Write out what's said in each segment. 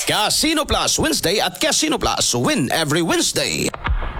Casino Plus Wednesday at Casino Plus Win every Wednesday.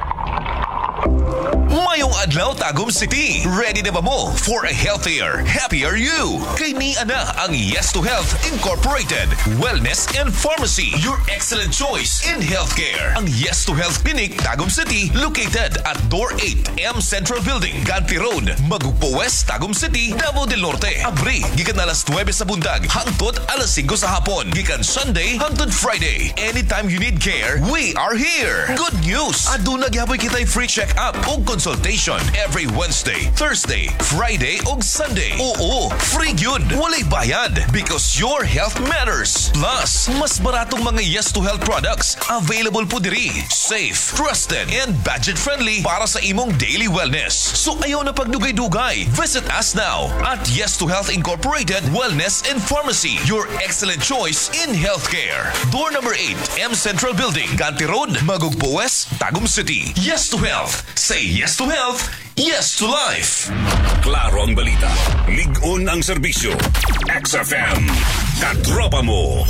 Mayong adlaw Tagum City. Ready na ba mo for a healthier, happier you? Kay ni ana ang Yes to Health Incorporated Wellness and Pharmacy, your excellent choice in healthcare. Ang Yes to Health Clinic Tagum City located at Door 8 M Central Building, Ganti Road, Magugpo West, Tagum City, Davao del Norte. Abri gikan alas 9 sa bundag hangtod alas 5 sa hapon. Gikan Sunday hangtod Friday. Anytime you need care, we are here. Good news! Aduna gyaboy kitay free check-up o consultation every Wednesday, Thursday, Friday ug Sunday. Oo, free yun. Walay bayad because your health matters. Plus, mas baratong mga Yes to Health products available po diri. Safe, trusted, and budget-friendly para sa imong daily wellness. So ayaw na pagdugay-dugay. Visit us now at Yes to Health Incorporated Wellness and Pharmacy, your excellent choice in healthcare. Door number 8, M Central Building, Ganti Road, Magugpo West, Tagum City. Yes to Health. Say yes to health, yes to life. Klaro ang balita. Ligon ang serbisyo. XFM. Katropa mo.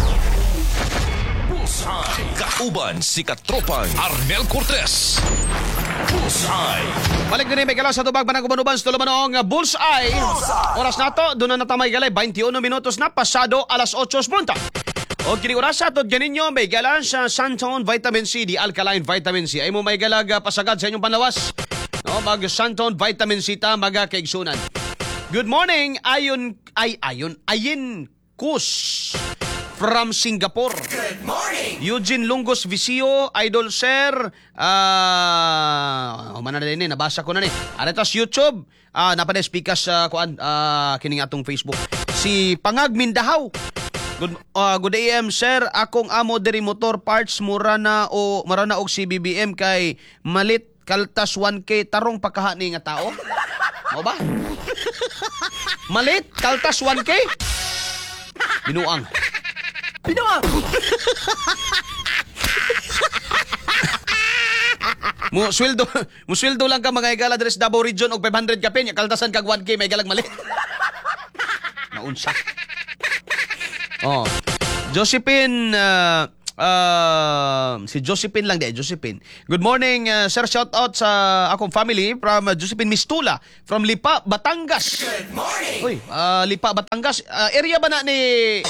Bullseye. Kauban si katropang Arnel Cortez. Bullseye. Balik din may gala sa tubag Banag-Uban sa Tulumanong Bullseye. Oras na to, doon na natamay galay 21 minutos na pasado alas 8:00. O kini oras ato ganinyo may galan sa Santon Vitamin C, di alkaline vitamin C. Ay mo may galag pasagad sa inyong panlawas. No, mag Santon Vitamin C ta maga kaigsunan. Good morning, Ayin Kus from Singapore. Good morning. Eugene Lungos Vicio, Idol Sir. Mana na din nabasa ko na ni. Aretas YouTube. Napaday speakers sa kining atong Facebook. Si Pangag Mindahaw. Good AM sir, akong amo diri motor parts mura na og CBBM kay malit kaltas 1K tarong pakahani nga tao. Mo ba? Malit kaltas 1K? Binuang. Musweldo lang ka mga igala diri sa Davao Region og 500 ka pen, kaltasan kag 1K may galag malit. Naunsa. Oh. Josephine si Josephine lang Josephine. Good morning sir, shout out sa akong family from Josephine Mistula from Lipa, Batangas. Good morning. Uy, Lipa, Batangas. Area ba na ni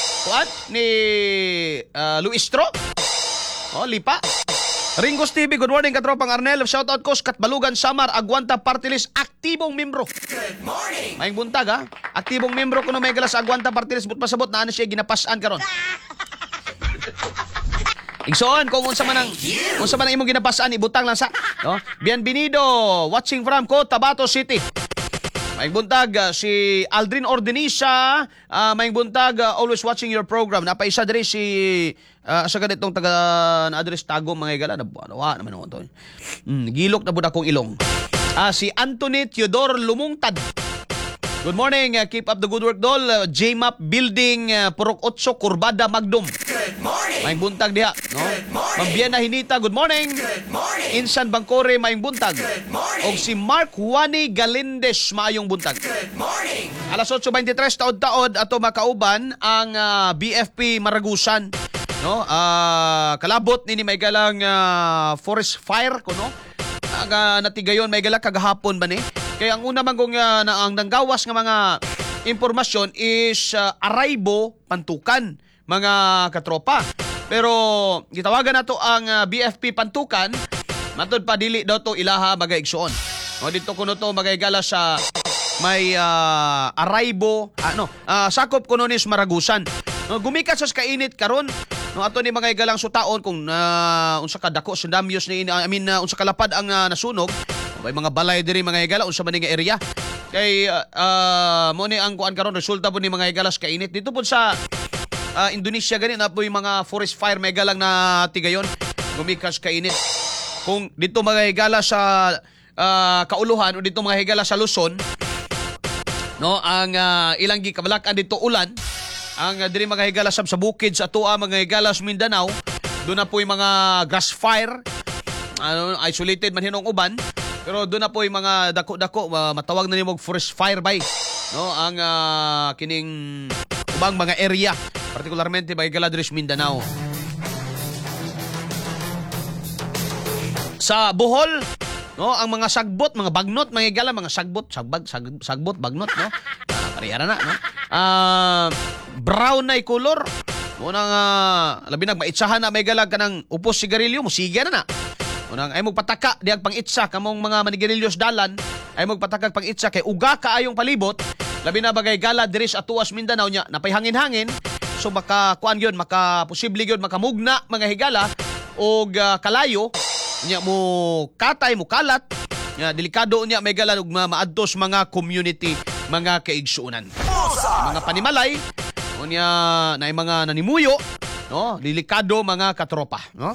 Luistro? Oh, Lipa. Ringos TV, good morning katropang Arnel. Shout out ko sa Katbalugan Samar, Agwanta Party List, aktibong membro. Good morning. Maing buntag ha. Aktibong membro ko no may galas Agwanta Party List, but pasabot na ano siya ginapasan karon. Igsoon kung unsa man ang imong ginapasan ibutang lang sa, no? Bienvenido watching from Cotabato City. Maing buntag si Aldrin Ordenisa, maing buntag always watching your program. Napaisa diri si sa ganitong taga na-address Tagum mga igala nawa naman ako to. Gilok na bud akong ilong. Si Anthony Theodore Lumungtad. Good morning, keep up the good work dol. JMAP Building, Purok 8, Kurbada, Magdum. Good morning. Maing buntag diha, no? Mambiana Hinita, good morning. Good morning. Insan Bangkore, maing buntag. Good morning. Og si Mark Juani Galindes, maayong buntag. Good morning. Alas 8:23 taod-taod ato makauban ang BFP Maragusan, no? Kalabot nini may galang forest fire kuno. Ang natigayon may galang kagahapon ba ni? Kaya ang una man kong ang nanggawas nga mga impormasyon is Araybo Pantukan, mga katropa. Pero gitawagan nato ang BFP Pantukan, matod pa dili daw to ilaha magaigsoon. No, dito kuno to magaygala sa may Araybo, sakop kuno ni Maragusan. No, gumikas sa kainit karon. No, ato ni mga igalang sutaon kung unsa ka dako tsunamios ni unsa kalapad ang nasunog. May mga balay diri mga igala unsa man nga area. Kay mo ni ang kuan karon resulta po ni mga igalas kainit dito po sa Indonesia gani na po yung mga forest fire may galang na tigayon. Gumikas kainit. Kung dito mga higala sa Kauluhan o dito mga higala sa Luzon, no, ang ilang gikabalakan dito ulan, ang diri mga higala sa bukid sa Tua, mga higala sa Mindanao, doon na po yung mga grass fire, isolated man hinong uban, pero doon na po yung mga dako-dako, matawag na nimog forest fire by, no, ang kining ubang mga area partikularmente may Galadrish, Mindanao. Sa Bohol, no, ang mga sagbot, mga bagnot, mga higala, mga sagbot, bagnot, no? Parehara na, no? Brown na color. Unang labi maitsahan na may galag ka ng upos sigarilyo, musiga na na. Unang ay magpataka diag pang-itsa kamong mga manigarilyos dalan, ay magpatakag pang-itsa kay uga kaayong palibot. Labi na bagay gala diri sa Tuas, Mindanao nya, napay hangin-hangin. So maka kuan yon, maka posible yon makamugna mga higala og kalayo nya mo katay mo kalat. Nya delikado nya may gala og maadtos mga community, mga kaigsuonan. Mga panimalay unya na mga nanimuyo, no? Delikado mga katropa, no?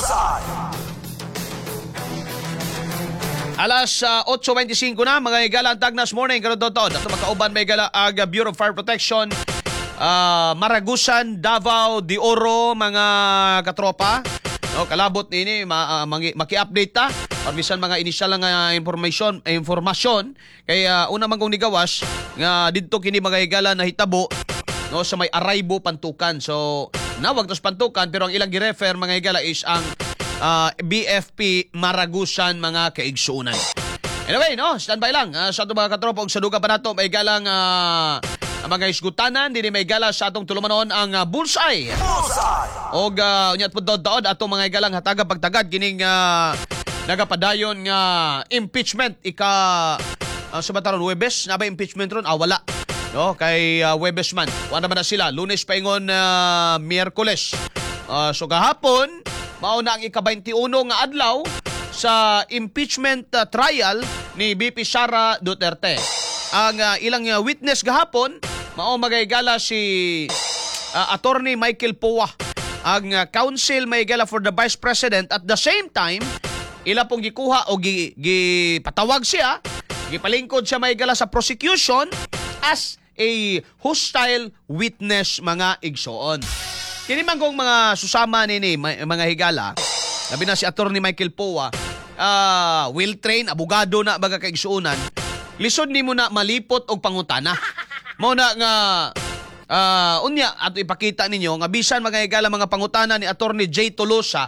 Alas 8:25 na, mga higala ang tagnas morning karon dotod. Ato makauban may gala ag Bureau of Fire Protection, Maragusan, Davao, De Oro, mga katropa. No, kalabot nini maki-update ta bisan mga initial nga informasyon kay una man kong nigawas nga didto kini mga higala na hitabo, no, sa may Araybo Pantukan. So nawag tos Pantukan pero ang ilang gi-refer mga higala is ang BFP Maragusan, mga kaigsuunan. Anyway, no, standby lang sa atong mga katropa og sa duga pa nato may galang mga isgutanan dinhi may gala sa atong tulumanon ang bullseye. Og unyat pud daod atong mga galang hataga pagtagad kining nagapadayon nga impeachment sa bataron Huwebes na ba impeachment ron? Wala. No, kay Huwebes man. Wala naman na sila. Lunes paingon Miyerkules. So gahapon mao na ang ika-21 nga adlaw sa impeachment trial ni BP Sara Duterte. Ang ilang witness gahapon mao magaygala si Attorney Michael Powa, ang counsel maygala for the Vice President. At the same time, ila pong gikuha o gipatawag siya, gipalingkod siya maygala sa prosecution as a hostile witness, mga igsoon. Kini man kong mga susama nini mga higala, labi na si Attorney Michael Powa, well-trained, abogado na baga kaigsuunan, lisod ni mo na malipot og pangutana. Mao na nga unya ato ipakita ninyo nga bisan mga higala mga pangutana ni Attorney J. Tolosa,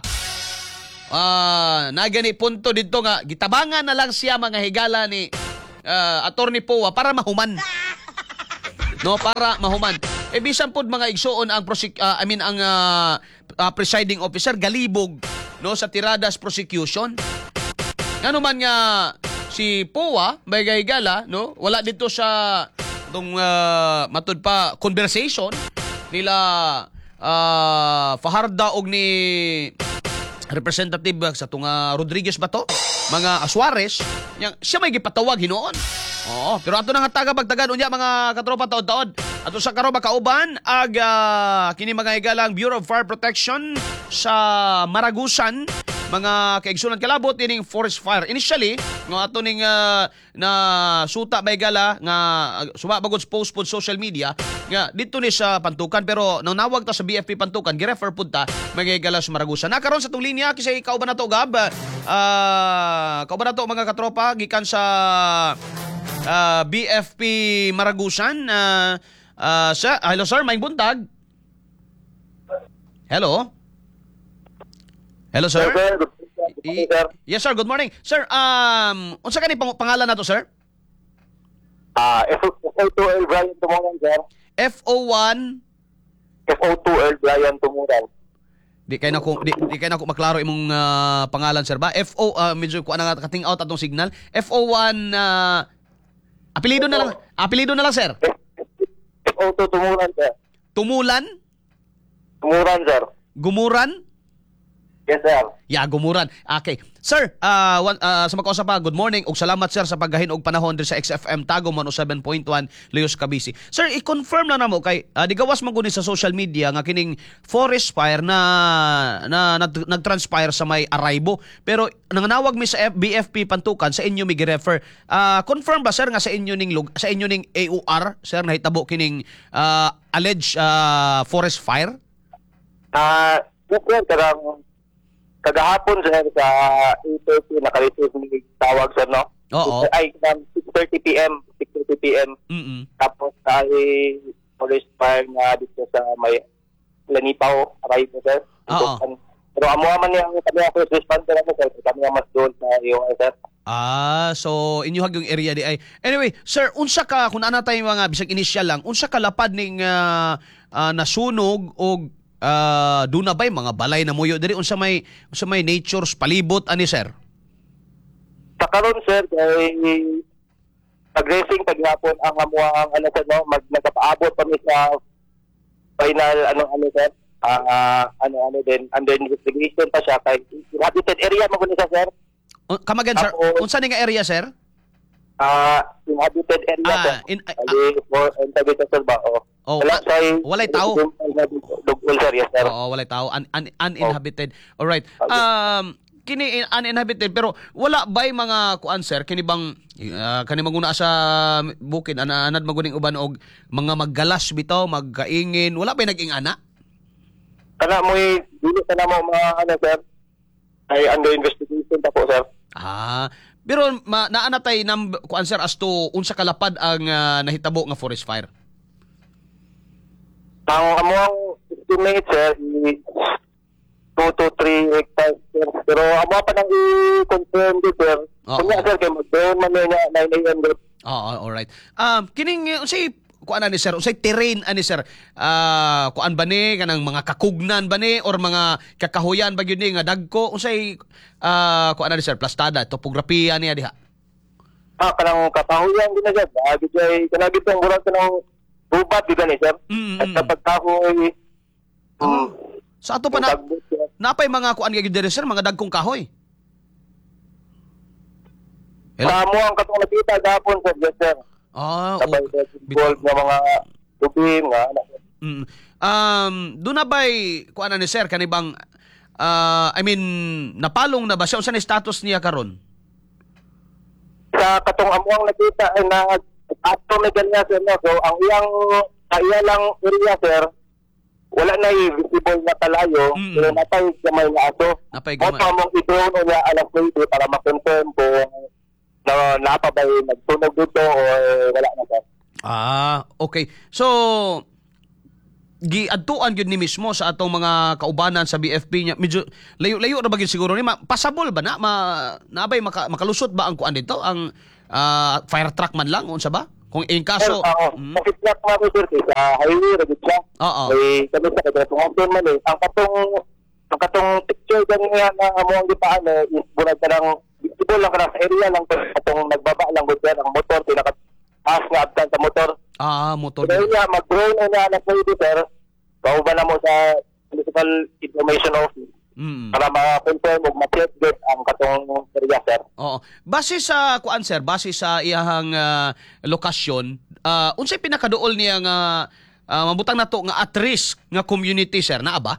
na gani punto dito nga gitabangan na lang siya mga higala ni Attorney Powa para mahuman. No, para mahuman. Bisan pod mga igsuon ang presiding officer galibog, no, sa tiradas prosecution. Ano man nga si Powa bagay gala, no, wala dito sa tong matud pa conversation nila Fajarda og ni representative sa tunga Rodriguez ba to? Mga Suarez, siya may gipatawag hinoon. Oo, pero ato nang hataga pagtagan unya mga katropa taod-taod. Ato sa karon makauban ag kini mga higalang Bureau of Fire Protection sa Maragusan, mga kaigsunan kalabot ining forest fire. Initially, no, ato ning na suta may gala nga sumabagod post pod social media nga dito ni sa Pantukan, pero nang nawag ta sa BFP Pantukan gi-refer pud ta mga higala sa Maragusan. Nakaron sa tong linya kisay kauban nato gab. Kauban nato mga katropa gikan sa BFP Maragusan. Hello sir, maayong buntag. Hello. Hello sir. Yes sir, good morning. Sir, unsa kani pangalan nato sir? FO2L Brian Tumuran, sir. FO1 FO2L Brian Tumuran. Di kay nako maklaro imong pangalan sir ba? Medyo ko na kating out atong signal. FO1 apelyido na lang sir. FO2 Tumuran, sir. Tumulan? Tumuran, sir. Gumuran? Yes, sir. Yeah, gumuran. Okay. Sir, sa makausap pa, good morning ug salamat sir sa paggahin og panahon diri sa XFM Tagum 107.1 Leos Cavite. Sir, i-confirm na namo kay digawas man guni sa social media nga kining forest fire na nag-transpire sa may Araybo. Pero nanganawag mi sa BFP Pantukan, sa inyo mi gi-refer. Confirm ba sir nga sa inyo ning AOR sir nahitabo kining alleged forest fire? Yes, sir. Kagahapon, sir, sa 8:30 nakalitis ng tawag, sir, no? Oo. Ay, 6:30 p.m. Mm-mm. Tapos ay police fire nga dito sa may Lanipaw, aray po, sir. Oo. Pero amo man yung kami ang first responder ano, sir. Kami ang mas doon sa iyo, sir. So inyo yung area di ay. Anyway, sir, unsa ka kung ana tay mga bisag initial lang, unsa ka lapad ning nasunog og duna bay mga balay na muyo diri unsa may nature's palibot ani sir? Sa karon, sir, kay pag-racing paghapon ang amuang ano sir, no, nagpaabot kami sa final ano sir. Ano din under investigation pa siya kay inhabited area mo siya, sir. Kamagan sir, Tapos, unsa ni nga area sir? Inhabited area sir. Inhabited sir ba? Walay tao. Dugol, sir, yes sir. Oo, walay tao, uninhabited. All right. Kini uninhabited pero wala bay mga kuan sir kini bang kani maguna sa bukid anad maguning uban og mga maggalas bitaw, magkaingin, wala bay naging ana? Kana mo'y dili ka na mo mga ano sir, ay under investigation pa po sir. Pero naanatay nam kuan sir as to unsa kalapad ang nahitabo nga forest fire? Ang amuang estimate sir, 2 to 3 hectares sir. Pero amo pa nang i-confirm din sir. Kanya sir, kay mag-burn man niya 9 a.m. Alright. Kining unsay kuan ani sir, unsay terrain ani sir? Kuan ba ni kanang mga kakugnan ba ni or mga kakahuyan ba gyud ni nga dagko unsay kuan ani sir, plastada, topografiya niya diha? Kanang kakahuyan din na sir. Gijay kanagit ang burat ng gubat di gani sir. At kapag kahoy Sa ato pa napay mga kuan gyud diri sir, mga dagkong kahoy. Amo ang katong nakita gapon sir, yes sir. Sabay involved nga mga tubig nga. Doon na ba'y kuan na ni sir kanibang napalong na ba siya unsa ni status niya karon? Sa katong amuang nakita ay na ato may ganyan sir no. So ang iya lang area sir, wala na visible na kalayo, pero napay gamay na aso. Napay gamay. Opo mong i-drone niya alas 20 para ma-confirm kung napabay nagtunog dito o wala na sir. Okay. So giadtuan gyud ni mismo sa atong mga kaubanan sa BFP nya medyo layo ra ba gyud siguro ni pasabol ba na naabay makalusot ba ang kuan dito ang fire truck man lang unsa ba kung in kaso Kasi truck na ko sir sa highway ra gid siya. Ay kami sa kada tungod man ang katong picture ganyan na amo ang gipaan is bunag ka lang visible lang kana sa area lang katong nagbaba lang gud ang motor pinaka-taas nga abtan sa motor. Motor. Pero niya, mag-drone na anak mo ito, sir. Kauban na mo sa Municipal Information Office para ma-confirm o ma-check get ang katong area, sir. Oo. Base sa kuan sir, base sa iyahang lokasyon, unsay pinakaduol niya nga mabutang nato nga at risk nga community, sir, naa ba?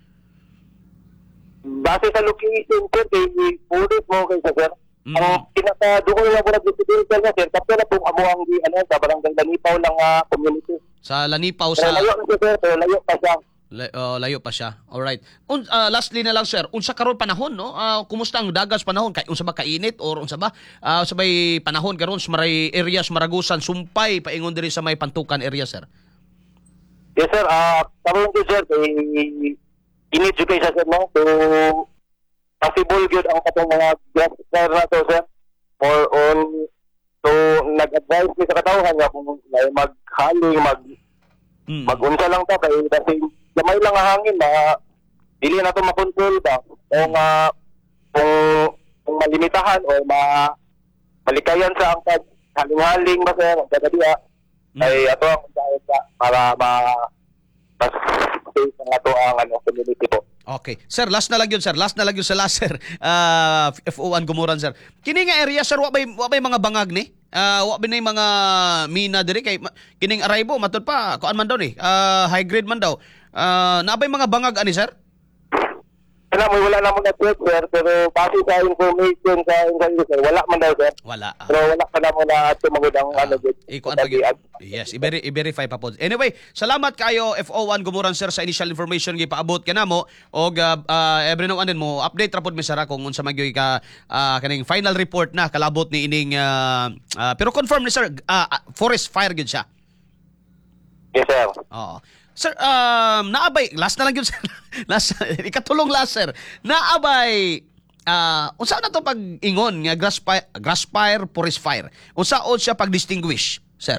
Base sa location, sir, kay police mo kay sir. Ang pinaka-duol na po nag-visibility niya, sir, kapag na pong amuang sa barangay Lanipaw lang community. Sa Lanipaw sa... Layo na sir, layo pa siya. Layo pa siya. Alright. Lastly na lang sir, unsa karon panahon no? Kumusta ang dagas panahon? Unsa ba kainit or unsa ba? Sa may panahon karon sa maray areas Maragusan, Sumpay, paingon diri sa may Pantukan area sir. Yes sir, karon ko sir, init jud kay sir no. So possible good ang katong mga guest sir na to sir. Or on so nag-advise ni sa katawhan nga kung maghaling magunsa lang ta kay kasi gamay lang ang hangin na dili na to makontrol ba kung malimitahan o malikayan sa ang haling-haling ba sir ang kagadiya ay ato ang dahil para mas safe ang ato ang community po. Okay. Sir, last na lang yun, sir. Last na lang yun sa last, sir. FO1 Gumuran, sir. Kini nga area, sir, wa bay mga bangag ni? Wa ba na mga mina diri kay kining arribo matod pa kuan man daw ni high grade man daw nabay mga bangag ani sir. Wala na mo na check sir pero base sa information sa sir wala man daw sir. Wala. Pero wala pa na mo na tumagod ang ikuan pa yes i-verify pa po. Anyway, salamat kayo FO1 Gumuran sir sa initial information gi paabot kanamo og every now and then mo update ra pod mi sir kung unsa magyoy ka kaning final report na kalabot ni ining pero confirm ni sir forest fire gyud siya. Yes sir. Oo. Sir, naabay, last na lang yun, sir. Last, ikatulong last, sir. Naabay, unsa na to pag-ingon nga grass fire, forest fire? Unsaon siya pag-distinguish, sir?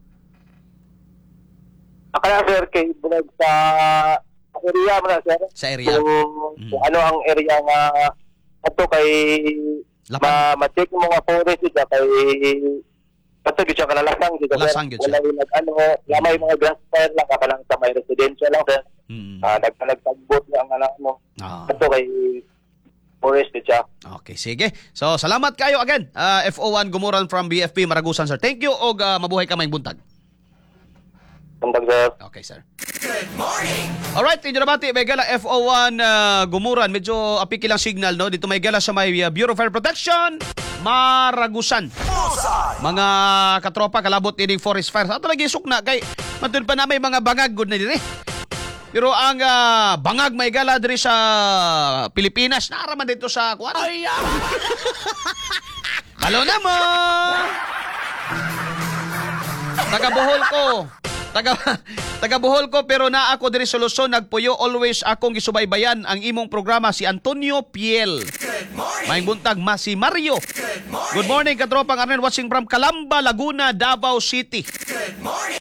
Kaya sir, kay bulag sa area mo na sir. Sa area. Kung ano ang area nga ato kay Lapan. ma-check mo nga forest dito kay ato gyud siya kalalasang dito sir. Lasang gyud siya. Wala yung lamay mga grass fire lang kapalang sa may residential lang sir. Nagtagbot lang ano. Ato kay forest dito siya. Okay, sige. So, salamat kayo again. FO1 Gumuran from BFP Maragusan, sir. Thank you og mabuhay ka may buntag. Buntag sir. Okay, sir. Good morning. Alright, inyo nabati, may gala FO1 Gumuran. Medyo apiki lang signal, no? Dito may gala sa may Bureau of Fire Protection, Maragusan. Mga katropa, kalabot ining forest fire. Ato lagi sukna, kay matun pa na may mga bangag good na dire. Pero ang bangag may gala diri sa Pilipinas, naaraman dito sa kuwan. Halo na mo! Taga-Bohol ko. Taga-Bohol ko pero na ako diri sa Luzon nagpuyo always akong gisubaybayan ang imong programa si Antonio Piel. Good morning. Maing buntag si Mario. Good morning. Good morning katropang Arnen watching from Calamba, Laguna, Davao City. Good morning.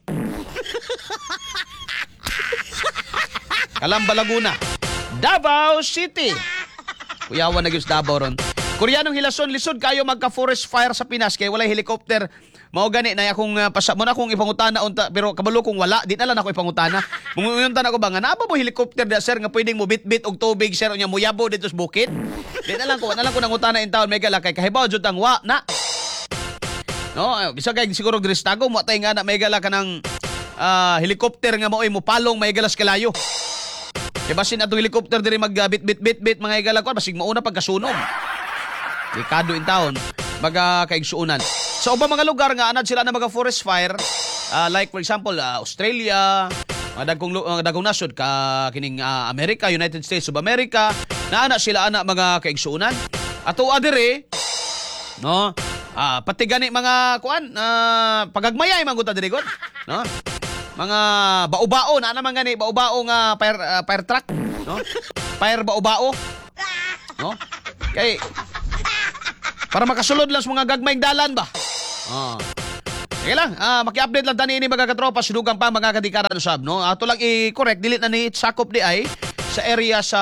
Calamba, Laguna, Davao City. Kuyawan na gyud sa Davao ron. Koreanong hilason lisod kayo magka-forest fire sa Pinas kay walay helicopter. Mao gani na akong mo na akong ipangutana unta pero kabalo kung wala di na lang ako ipangutana. Mungunta na ko ba nga naa ba mo helicopter da sir nga pwedeng mo bit-bit og tubig sir unya muyabo dito sa bukid. Di na lang ko nangutana in town mega lakay kahibaw jud ang wa na. No, bisa kay siguro gristago mo tay nga na mega la kanang helicopter nga maoy mo palong may galas kalayo. Kay basin atong helicopter diri mag bit mga igala ko basig mauna pagkasunog. Dekado in town kaigsuunan. Sa ubang mga lugar nga anad sila na mga forest fire, like for example Australia, mga dagkong nasod ka kining America, United States of America, na ana sila ana mga kaigsuunan. Ato adire, no? Pati gani mga kuan, pagagmayay manguta diri god, no? Mga bao-bao na naman gani bao-bao nga fire truck, no? Fire bao-bao. No? Kay para makasulod lang sa mga gagmayng dalan ba? Sige lang, maki-update lang tani ini mga katropa sinugang pa mga kadikaran usab, no? Ato lang i-correct dili na ni sakop di ay sa area sa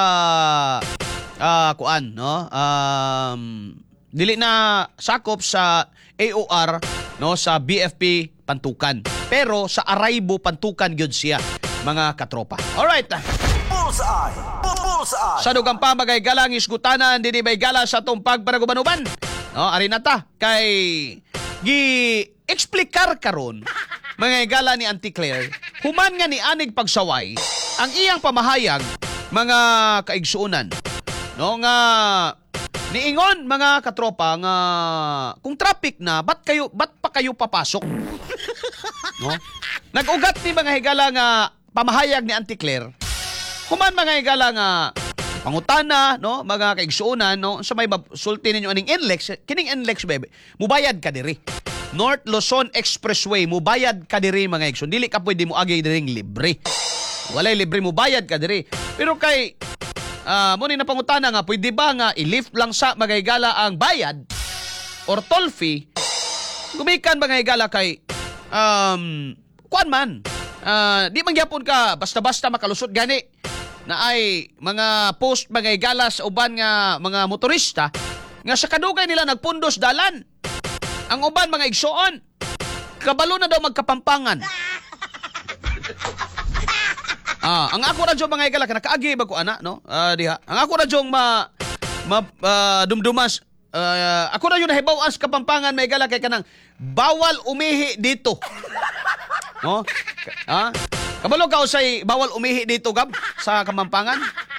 kuan, no? Dili na sakop sa AOR, no, sa BFP Pantukan. Pero sa Araybo Pantukan gyud siya, mga katropa. Alright. Bullseye! Bullseye! Sa dugang pa magay galang isgutanan dinhi may gala sa tong pagpanagubanuban. No, ari na ta kay gi-explicar karon mga gala ni Auntie Claire human nga ni anig pagsaway ang iyang pamahayag mga kaigsuunan. No nga niingon mga katropa nga kung traffic na bat pa kayo papasok. No? Nag-ugat ni mga higala nga pamahayag ni Auntie Claire. Human mga higala nga pangutana, no, mga kaigsuunan, no, sa may sulti ninyo aning NLEX, kining NLEX bebe, mubayad ka diri. North Luzon Expressway, mubayad ka diri mga igsoon. Dili ka pwede mo agay diring libre. Walay libre, mubayad ka diri. Pero kay mo ni napangutana nga pwede ba nga i-lift lang sa mga higala ang bayad or toll fee? Gumikan mga higala kay kuan man. Di man gyapon ka basta-basta makalusot gani na ay mga post mga galas uban nga mga motorista nga sa kadugay nila nagpundos dalan. Ang uban mga igsuon kabalo na daw magkapampangan. Ang ako radyo mga igala nakaagi ba ko ana, no? Diha. Ang ako radyo dumdumas ako na yun nahibaw as kapampangan may igala kay kanang bawal umihi dito. No? Kabalo ka usay bawal umihi dito gab sa Kamampangan.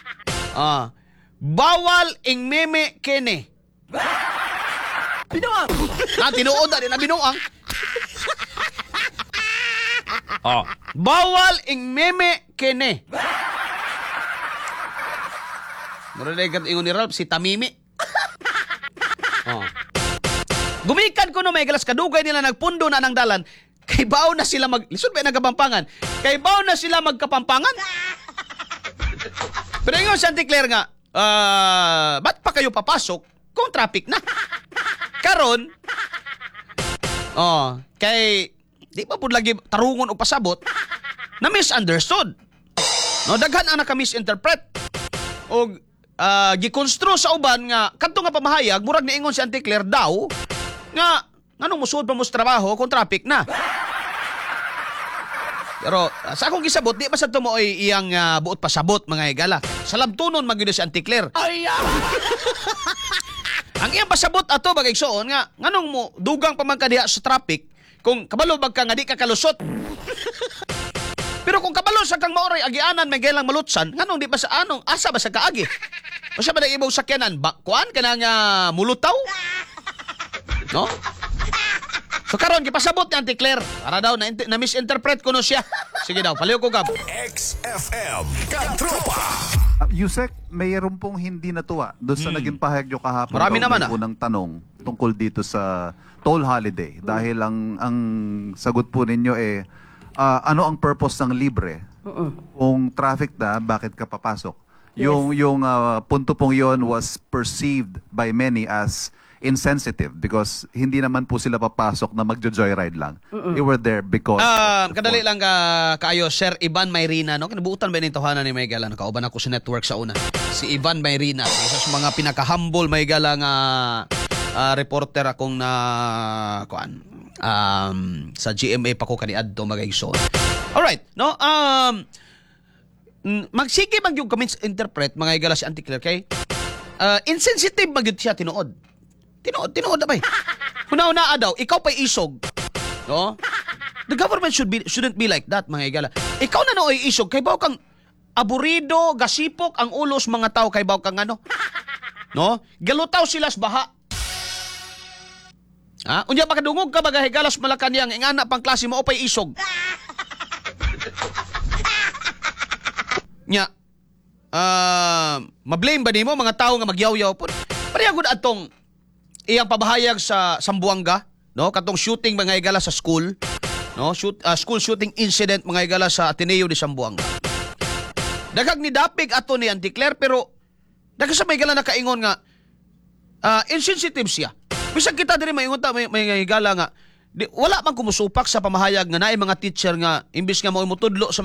Bawal ing meme kene. Binuang. Tinuod na din na binuang. Bawal ing meme kene. Narinig ka ingon ni Ralph si Tamimi. Gumikan ko no may galas kadugay nila nagpundo na ng dalan. Kay bao na sila lisod ba nagabampangan. Kay baw na sila magkapampangan. Pero yung si Auntie Claire nga, ba't pa kayo papasok kung traffic na? Karon, kay di pa po lagi tarungon o pasabot na misunderstood. No, daghan ang naka-misinterpret. O gikonstru sa uban nga kadto nga pamahayag murag niingon si Auntie Claire daw nga nganong musuod pa mo sa trabaho kung traffic na. Pero sa akong gisabot, di ba sa tumoy iyang buot pasabot mga higala. Sa labtunon magyud si Auntie Claire. Ang iyang pasabot ato bagay soon nga nganong mo dugang pa man ka diha sa traffic kung kabalo bag ka nga di ka kalusot. Pero kung kabalo sa kang maoray agianan may gaylang malutsan, nganong di ba sa anong asa ba sa kaagi? O siya ba na ibang sakyanan? Kuan ka na nga mulutaw? No? So karon gipasabot ni Auntie Claire para daw na misinterpret ko no siya. Sige daw, paliw ko gab. XFM Katropa. Yusek, mayroon pong hindi natuwa doon sa naging pahayag nyo kahapon. Marami naman, may unang tanong tungkol dito sa toll holiday. Dahil ang sagot po ninyo ano ang purpose ng libre? Kung traffic na, bakit ka papasok? Yung punto pong yon was perceived by many as insensitive because hindi naman po sila papasok na magjo-joyride lang. They were there because kadali lang kaayo Sir Ivan Mayrina, no? Kinabuutan ba ni tahanan ni Maygala, nakauban ako sa network sa una. Si Ivan Mayrina, isa sa mga pinaka-humble Maygala nga reporter akong na sa GMA pa ko kaniadto magayson. Alright, no? Magsige man yung comments interpret mga higala si Auntie Claire kay insensitive magyud siya tinuod na bay. Una-una daw, ikaw pa'y isog. No? The government shouldn't be like that, mga higala. Ikaw na nooy isog, kay baw kang aburido, gasipok, ang ulos mga tao, kay baw kang ano. No? Galutaw sila sa baha. Unya makadungog ka bagay higalas Malacanang ingana pang klase mo o pa'y isog. Nya, mablame ba nimo mga tao nga magyaw-yaw po? Pareha gud atong iyang pabahayag sa Sambuanga, no? Katong shooting mga higala sa school, no? School shooting incident mga higala sa Ateneo de Sambuanga. Daghag ni dapig ato ni Auntie Claire pero daghag sa may higala nakaingon nga insensitive siya. Bisag kita diri maingon ta may higala nga wala man kumusupak sa pamahayag nga naay mga teacher nga imbis nga mo imutudlo sa